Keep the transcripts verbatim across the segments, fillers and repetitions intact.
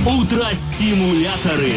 Утро-стимуляторы.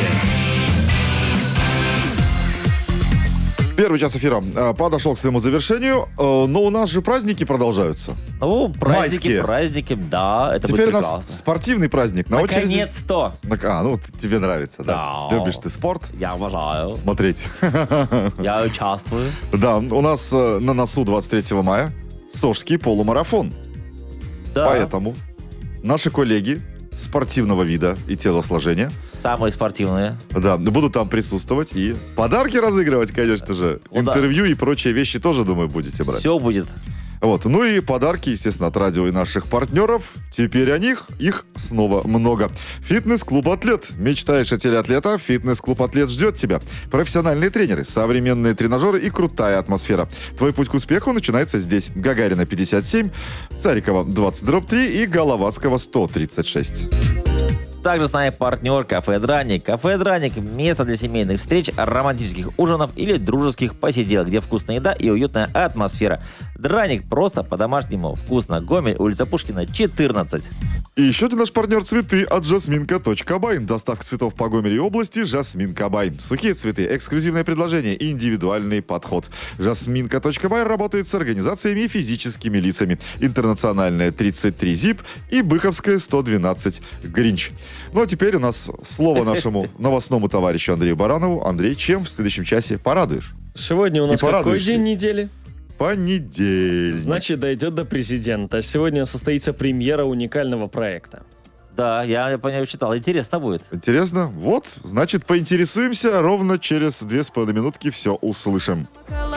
Первый час эфира э, подошел к своему завершению, э, но у нас же праздники продолжаются. Ну, праздники, Майские. праздники, да, это Теперь у будет нас прекрасно. спортивный праздник на очереди. Наконец-то! Так, А, ну тебе нравится, да? Да. Любишь ты спорт Я обожаю. смотреть. Я участвую. Да, у нас э, на носу двадцать третьего мая Сожский полумарафон. Да. Поэтому наши коллеги спортивного вида и телосложения, Самые спортивные. да, будут там присутствовать и подарки разыгрывать, конечно же. Ну да. Интервью и прочие вещи тоже, думаю, будете брать. Все будет. Вот. Ну и подарки, естественно, от радио и наших партнеров. Теперь о них, их снова много. Фитнес-клуб «Атлет». Мечтаешь о теле атлета? Фитнес-клуб «Атлет» ждет тебя. Профессиональные тренеры, современные тренажеры и крутая атмосфера. Твой путь к успеху начинается здесь. Гагарина пятьдесят семь, Царикова двадцать дробь три и Головацкого сто тридцать шесть. Также с нами партнер «Кафе Драник». «Кафе Драник» – место для семейных встреч, романтических ужинов или дружеских посиделок, где вкусная еда и уютная атмосфера. Драник просто по-домашнему вкусно. Гомель, улица Пушкина, четырнадцать. И еще один наш партнер цветы от жасминка точка бай. Доставка цветов по Гомелю и области «Жасминка Бай». Сухие цветы, эксклюзивное предложение и индивидуальный подход. «Жасминка точка бай» работает с организациями и физическими лицами. Интернациональная тридцать три зип и Быховская сто двенадцать Гринч. Ну а теперь у нас слово нашему новостному товарищу Андрею Баранову. Андрей, чем в следующем часе порадуешь? Сегодня у нас И какой порадуешь день ли? недели? Понедельник. Значит, дойдет до президента. Сегодня состоится премьера уникального проекта. Да, я по нему читал. Интересно будет. Интересно? Вот, значит, поинтересуемся. Ровно через две с половиной минутки все услышим.